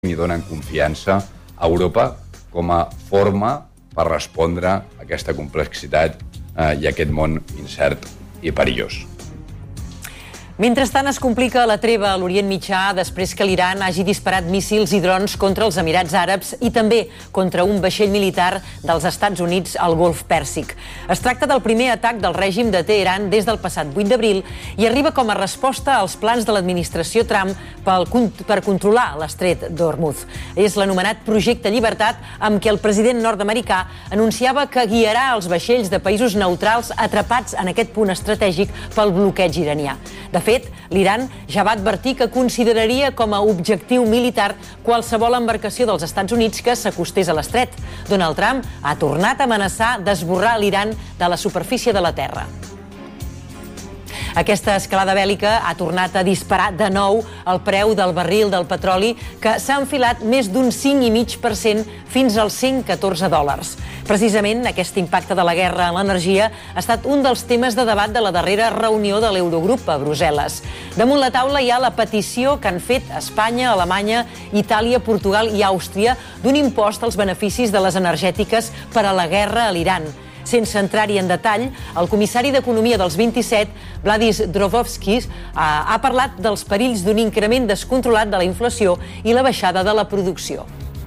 i donen confiança a Europa com a forma per respondre a aquesta complexitat i a aquest món incert i perillós. Mentrestant, es complica la treva a l'Orient Mitjà després que l'Iran hagi disparat míssils i drons contra els Emirats Àrabs i també contra un vaixell militar dels Estats Units al Golf Pèrsic. Es tracta del primer atac del règim de Teheran des del passat 8 d'abril i arriba com a resposta als plans de l'administració Trump per controlar l'estret d'Hormuz. És l'anomenat Projecte Llibertat, amb què el president nord-americà anunciava que guiarà els vaixells de països neutrals atrapats en aquest punt estratègic pel bloqueig iranià. De fet, l'Iran ja va advertir que consideraria com a objectiu militar qualsevol embarcació dels Estats Units que s'acostés a l'estret. Donald Trump ha tornat a amenaçar d'esborrar l'Iran de la superfície de la Terra. Aquesta escalada bèl·lica ha tornat a disparar de nou el preu del barril del petroli, que s'ha enfilat més d'un 5,5% fins als $114. Precisament aquest impacte de la guerra en l'energia ha estat un dels temes de debat de la darrera reunió de l'Eurogrup a Brussel·les. Damunt la taula hi ha la petició que han fet Espanya, Alemanya, Itàlia, Portugal i Àustria d'un impost als beneficis de les energètiques per a la guerra a l'Iran. Sense entrar-hi en detall, el comissari d'Economia dels 27, Vladis Dombrovskis, ha parlat dels perills d'un increment descontrolat de la inflació i la baixada de la producció.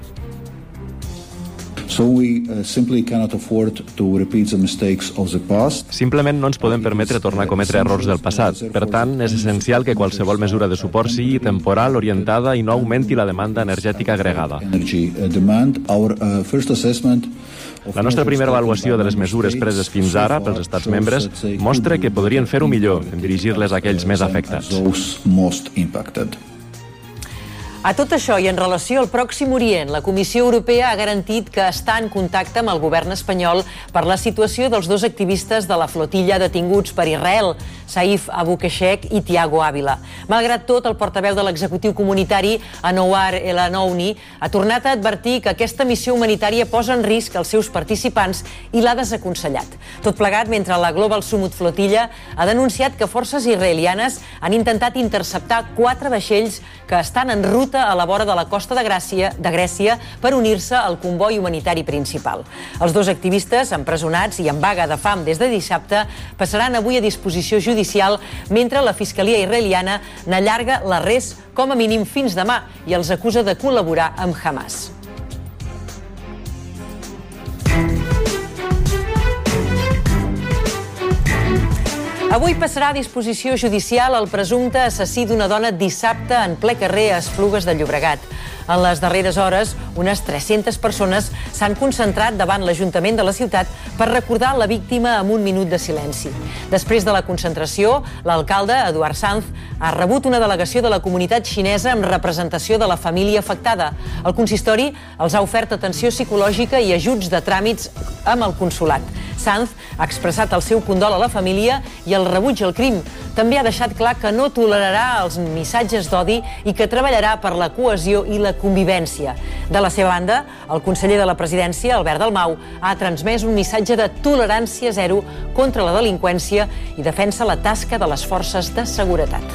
Simplement no ens podem permetre tornar a cometre errors del passat. Per tant, és essencial que qualsevol mesura de suport sigui temporal, orientada i no augmenti la demanda energètica agregada. La nostra primera avaluació de les mesures preses fins ara pels estats membres mostra que podrien fer-ho millor en dirigir-les a aquells més afectats. A tot això i en relació al Pròxim Orient, la Comissió Europea ha garantit que està en contacte amb el govern espanyol per la situació dels dos activistes de la flotilla detinguts per Israel, Saif Abu Keshek i Tiago Ávila. Malgrat tot, el portaveu de l'executiu comunitari, Anouar El Anouni, ha tornat a advertir que aquesta missió humanitària posa en risc els seus participants i l'ha desaconsellat. Tot plegat mentre la Global Summit Flotilla ha denunciat que forces israelianes han intentat interceptar 4 vaixells que estan en ruta a la vora de la costa de Grècia per unir-se al comboi humanitari principal. Els dos activistes, empresonats i en vaga de fam des de dissabte, passaran avui a disposició judicial mentre la Fiscalia israeliana n'allarga l'arrest com a mínim fins demà i els acusa de col·laborar amb Hamas. Avui passarà a disposició judicial el presumpte assassí d'una dona dissabte en ple carrer a Esplugues de Llobregat. En les darreres hores, unes 300 persones s'han concentrat davant l'Ajuntament de la ciutat per recordar la víctima amb un minut de silenci. Després de la concentració, l'alcalde, Eduard Sanz, ha rebut una delegació de la comunitat xinesa amb representació de la família afectada. El consistori els ha ofert atenció psicològica i ajuts de tràmits amb el consolat. Sanz ha expressat el seu condol a la família i el rebuig al crim. També ha deixat clar que no tolerarà els missatges d'odi i que treballarà per la cohesió i la convivència. De la seva banda, el conseller de la presidència, Albert Dalmau, ha transmès un missatge de tolerància zero contra la delinqüència i defensa la tasca de les forces de seguretat.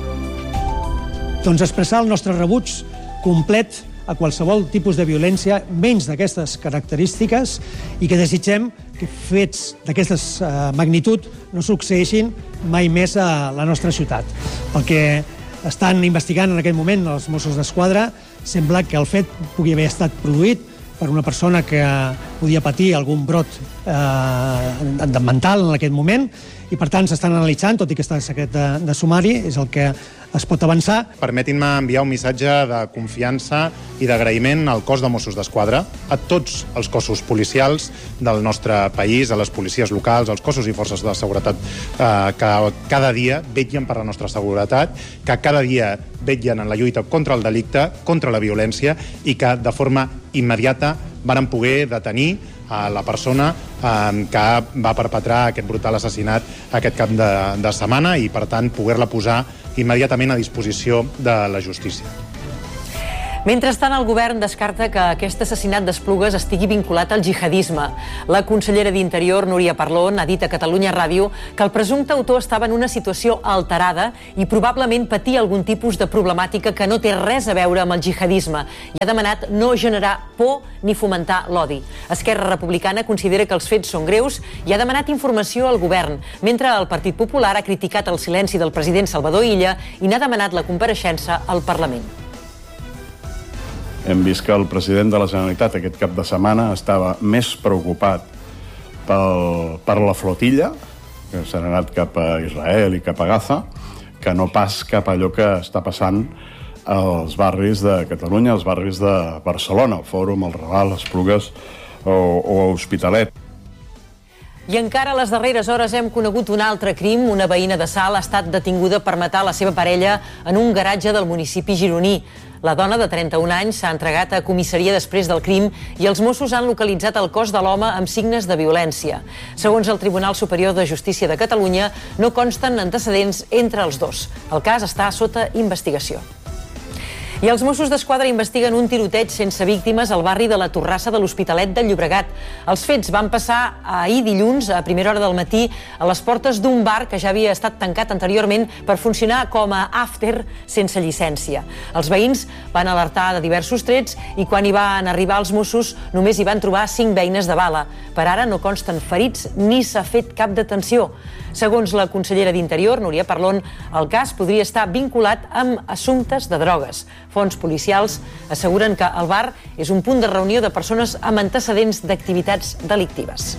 Doncs expressar el nostre rebuig complet a qualsevol tipus de violència, menys d'aquestes característiques, i que desitgem que fets d'aquesta magnitud no succeeixin mai més a la nostra ciutat. El que estan investigant en aquest moment els Mossos d'Esquadra sembla que el fet pugui haver estat produït per una persona que podia patir algun brot mental en aquest moment, i per tant s'estan analitzant, tot i que està en secret de sumari, és el que es pot avançar. Permetin-me enviar un missatge de confiança i d'agraïment al cos de Mossos d'Esquadra, a tots els cossos policials del nostre país, a les policies locals, als cossos i forces de seguretat que cada dia vetllen per la nostra seguretat, que cada dia vetllen en la lluita contra el delicte, contra la violència, i que de forma immediata varen poder detenir a la persona que va perpetrar aquest brutal assassinat aquest cap de setmana i, per tant, poder-la posar immediatament a disposició de la justícia. Mentrestant, el govern descarta que aquest assassinat d'Esplugues estigui vinculat al jihadisme. La consellera d'Interior, Núria Parlon, ha dit a Catalunya Ràdio que el presumpte autor estava en una situació alterada i probablement patia algun tipus de problemàtica que no té res a veure amb el jihadisme i ha demanat no generar por ni fomentar l'odi. Esquerra Republicana considera que els fets són greus i ha demanat informació al govern, mentre el Partit Popular ha criticat el silenci del president Salvador Illa i n'ha demanat la compareixença al Parlament. Hem vist que el president de la Generalitat aquest cap de setmana estava més preocupat per la flotilla, que s'ha anat cap a Israel i cap a Gaza, que no pas cap a allò que està passant als barris de Catalunya, als barris de Barcelona, el Fòrum, el Raval, Esplugues o Hospitalet. I encara a les darreres hores hem conegut un altre crim. Una veïna de Salt ha estat detinguda per matar la seva parella en un garatge del municipi gironí. La dona, de 31 anys, s'ha entregat a comissaria després del crim i els Mossos han localitzat el cos de l'home amb signes de violència. Segons el Tribunal Superior de Justícia de Catalunya, no consten antecedents entre els dos. El cas està sota investigació. I els Mossos d'Esquadra investiguen un tiroteig sense víctimes al barri de la Torrassa de l'Hospitalet de Llobregat. Els fets van passar ahir dilluns, a primera hora del matí, a les portes d'un bar que ja havia estat tancat anteriorment per funcionar com a after sense llicència. Els veïns van alertar de diversos trets i quan hi van arribar els Mossos només hi van trobar 5 beines de bala. Per ara no consten ferits ni s'ha fet cap detenció. Segons la consellera d'Interior, Núria Parlon, el cas podria estar vinculat amb assumptes de drogues. Fonts policials asseguren que el bar és un punt de reunió de persones amb antecedents d'activitats delictives.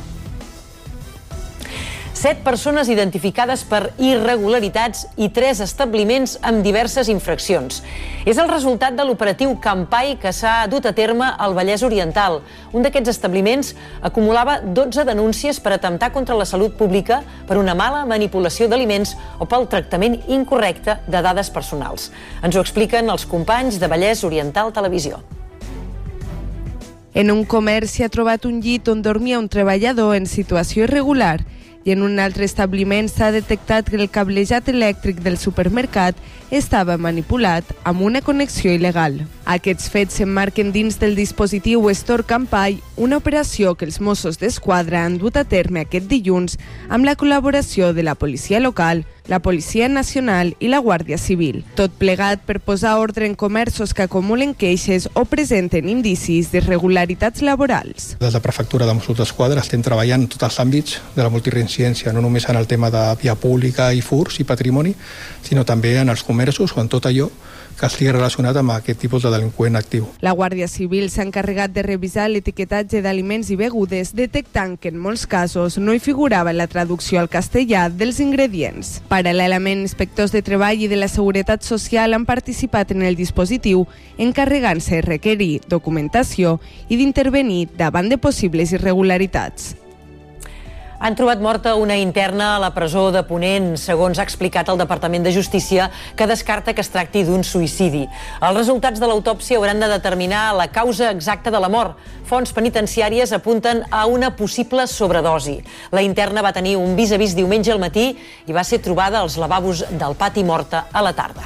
7 persones identificades per irregularitats i 3 establiments amb diverses infraccions. És el resultat de l'operatiu Campai que s'ha dut a terme al Vallès Oriental. Un d'aquests establiments acumulava 12 denúncies per atemptar contra la salut pública per una mala manipulació d'aliments o pel tractament incorrecte de dades personals. Ens ho expliquen els companys de Vallès Oriental Televisió. En un comerç s'hi ha trobat un llit on dormia un treballador en situació irregular i en un altre establiment s'ha detectat que el cablejat elèctric del supermercat estava manipulat amb una connexió il·legal. Aquests fets s'emmarquen dins del dispositiu Store Campai, una operació que els Mossos d'Esquadra han dut a terme aquest dilluns amb la col·laboració de la policia local, la Policia Nacional i la Guàrdia Civil. Tot plegat per posar ordre en comerços que acumulen queixes o presenten indicis d'irregularitats laborals. Des de la Prefectura de Mossos d'Esquadra estem treballant en tots els àmbits de la multireincidència, no només en el tema de via pública i furs i patrimoni, sinó també en els comerços o en tot allò que estigui relacionat amb aquest tipus de delinqüent actiu. La Guàrdia Civil s'ha encarregat de revisar l'etiquetatge d'aliments i begudes, detectant que en molts casos no hi figurava la traducció al castellà dels ingredients. Paral·lelament, inspectors de Treball i de la Seguretat Social han participat en el dispositiu, encarregant-se de requerir documentació i d'intervenir davant de possibles irregularitats. Han trobat morta una interna a la presó de Ponent, segons ha explicat el Departament de Justícia, que descarta que es tracti d'un suïcidi. Els resultats de l'autòpsia hauran de determinar la causa exacta de la mort. Fonts penitenciàries apunten a una possible sobredosi. La interna va tenir un vis-a-vis diumenge al matí i va ser trobada als lavabos del pati morta a la tarda.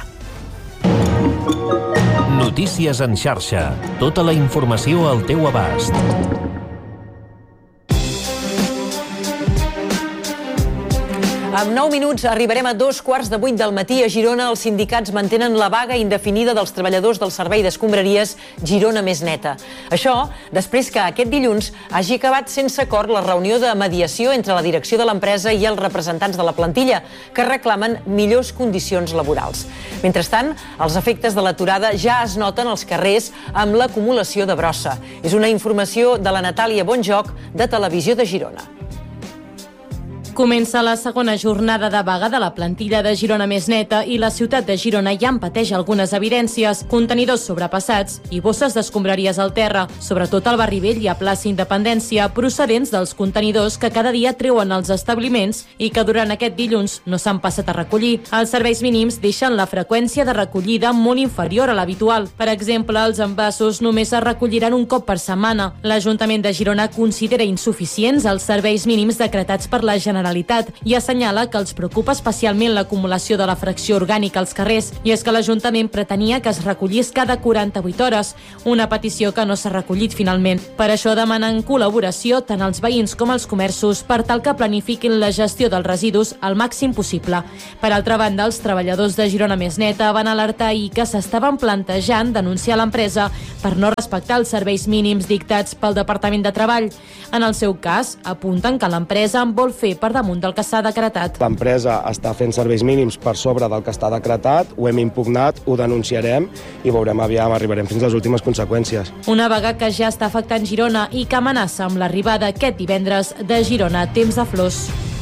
Notícies en xarxa. Tota la informació al teu abast. En 9 minuts arribarem a 2:15 del matí. A Girona, els sindicats mantenen la vaga indefinida dels treballadors del servei d'escombraries Girona Més Neta. Això després que aquest dilluns hagi acabat sense acord la reunió de mediació entre la direcció de l'empresa i els representants de la plantilla, que reclamen millors condicions laborals. Mentrestant, els efectes de l'aturada ja es noten als carrers amb l'acumulació de brossa. És una informació de la Natàlia Bonjoc, de Televisió de Girona. Comença la segona jornada de vaga de la plantilla de Girona Més Neta i la ciutat de Girona ja en pateix algunes evidències, contenidors sobrepassats i bosses d'escombraries al terra, sobretot al Barri Vell i a Plaça Independència, procedents dels contenidors que cada dia treuen els establiments i que durant aquest dilluns no s'han passat a recollir. Els serveis mínims deixen la freqüència de recollida molt inferior a l'habitual. Per exemple, els envasos només es recolliran un cop per setmana. L'Ajuntament de Girona considera insuficients els serveis mínims decretats per la Generalitat Generalitat i assenyala que els preocupa especialment l'acumulació de la fracció orgànica als carrers, i és que l'Ajuntament pretenia que es recollís cada 48 hores, una petició que no s'ha recollit finalment. Per això demanen col·laboració tant als veïns com als comerços per tal que planifiquin la gestió dels residus al màxim possible. Per altra banda, els treballadors de Girona Més Neta van alertar ahir que s'estaven plantejant denunciar l'empresa per no respectar els serveis mínims dictats pel Departament de Treball. En el seu cas, apunten que l'empresa en vol fer per damunt del que s'ha decretat. L'empresa està fent serveis mínims per sobre del que està decretat, ho hem impugnat, ho denunciarem i veurem aviam, arribarem fins a les últimes conseqüències. Una vaga que ja està afectant Girona i que amenaça amb l'arribada aquest divendres de Girona a Temps de Flors.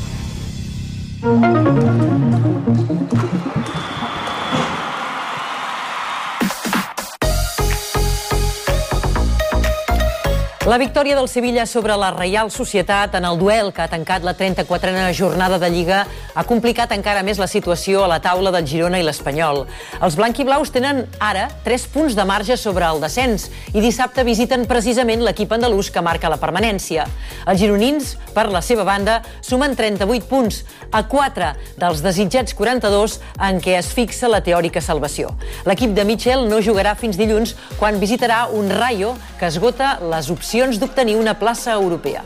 La victòria del Sevilla sobre la Reial Societat en el duel que ha tancat la 34a jornada de Lliga ha complicat encara més la situació a la taula del Girona i l'Espanyol. Els blanquiblaus tenen ara 3 punts de marge sobre el descens i dissabte visiten precisament l'equip andalús que marca la permanència. Els gironins, per la seva banda, sumen 38 punts, a 4 dels desitjats 42 en què es fixa la teòrica salvació. L'equip de Michel no jugarà fins dilluns quan visitarà un Rayo que esgota les opcions d'obtenir una plaça europea.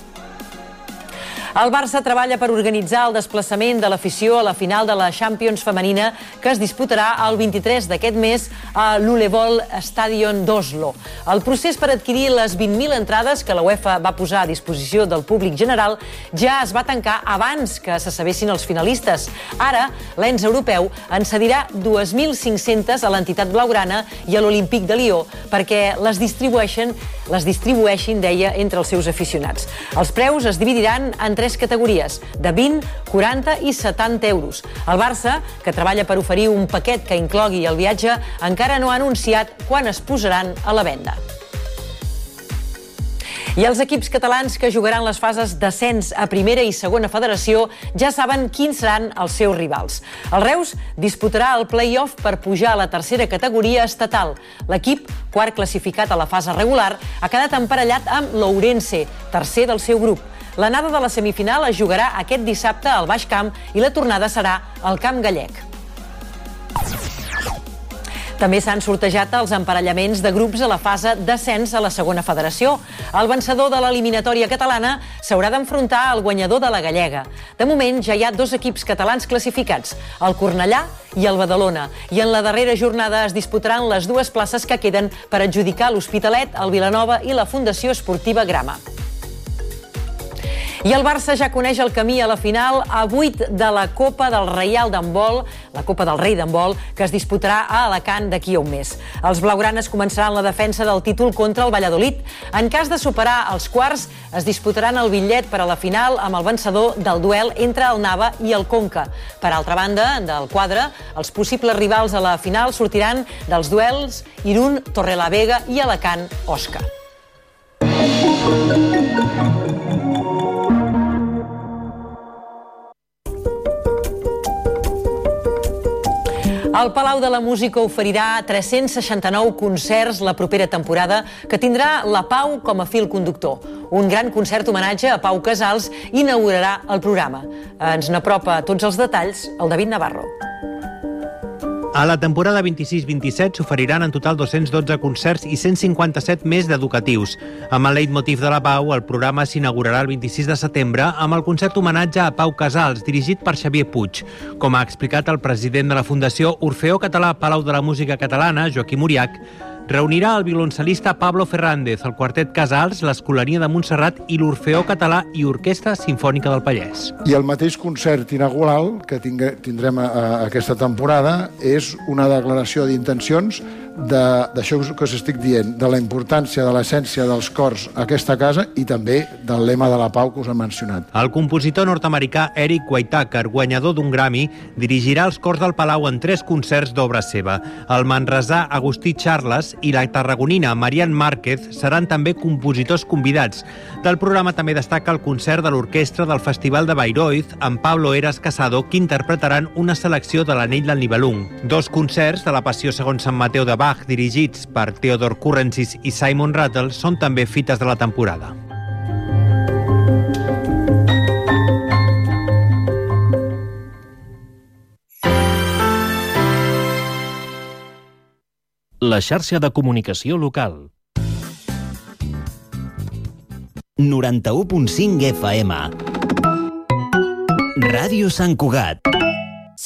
El Barça treballa per organitzar el desplaçament de l'afició a la final de la Champions femenina que es disputarà el 23 d'aquest mes a l'Ulevol Stadion d'Oslo. El procés per adquirir les 20.000 entrades que la UEFA va posar a disposició del públic general ja es va tancar abans que se sabessin els finalistes. Ara, l'ens europeu en cedirà 2.500 a l'entitat blaugrana i a l'Olímpic de Lió perquè les distribueixin, deia, entre els seus aficionats. Els preus es dividiran en 3 categories, de 20, 40 i 70 euros. El Barça, que treballa per oferir un paquet que inclogui el viatge, encara no ha anunciat quan es posaran a la venda. I els equips catalans que jugaran les fases d'ascens a primera i segona federació ja saben quins seran els seus rivals. El Reus disputarà el play-off per pujar a la tercera categoria estatal. L'equip, quart classificat a la fase regular, ha quedat emparellat amb l'Ourense, tercer del seu grup. L'anada de la semifinal es jugarà aquest dissabte al Baix Camp i la tornada serà al Camp Gallec. També s'han sortejat els emparellaments de grups a la fase d'ascens a la segona federació. El vencedor de l'eliminatòria catalana s'haurà d'enfrontar al guanyador de la gallega. De moment ja hi ha 2 equips catalans classificats, el Cornellà i el Badalona. I en la darrera jornada es disputaran les 2 places que queden per adjudicar l'Hospitalet, el Vilanova i la Fundació Esportiva Grama. I el Barça ja coneix el camí a la final a 8 de la Copa del Reial d'handbol, la Copa del Rei d'handbol, que es disputarà a Alacant d'aquí a un mes. Els blaugranes començaran la defensa del títol contra el Valladolid. En cas de superar els quarts, es disputaran el bitllet per a la final amb el vencedor del duel entre el Nava i el Conca. Per altra banda, del quadre, els possibles rivals a la final sortiran dels duels Irún, Torrelavega i Alacant-Osca. El Palau de la Música oferirà 369 concerts la propera temporada que tindrà la Pau com a fil conductor. Un gran concert homenatge a Pau Casals inaugurarà el programa. Ens n'apropa tots els detalls el David Navarro. A la temporada 26-27 s'oferiran en total 212 concerts i 157 més d'educatius. Amb el leitmotiv de la Pau, el programa s'inaugurarà el 26 de setembre amb el concert homenatge a Pau Casals, dirigit per Xavier Puig. Com ha explicat el president de la Fundació Orfeó Català Palau de la Música Catalana, Joaquim Uriach, reunirà el violoncel·lista Pablo Fernández, el quartet Casals, l'Escolania de Montserrat i l'Orfeó Català i Orquestra Simfònica del Pallès. I el mateix concert inaugural que tindrem aquesta temporada és una declaració d'intencions d'això que us estic dient, de la importància de l'essència dels cors a aquesta casa i també del lema de la pau que us he mencionat. El compositor nord-americà Eric Whitaker, guanyador d'un Grammy, dirigirà els cors del Palau en 3 concerts d'obra seva. El manresà Agustí Charles i la tarragonina Marian Márquez seran també compositors convidats. Del programa també destaca el concert de l'orquestra del Festival de Bayreuth amb Pablo Eras Casado, que interpretaran una selecció de l'Anell del Nibelung. 2 concerts de la Passió segons Sant Mateu de Bach, dirigits per Theodor Kurensis i Simon Rattle, són també fites de la temporada. la xarxa de comunicació local. 91.5 FM. Ràdio Sant Cugat.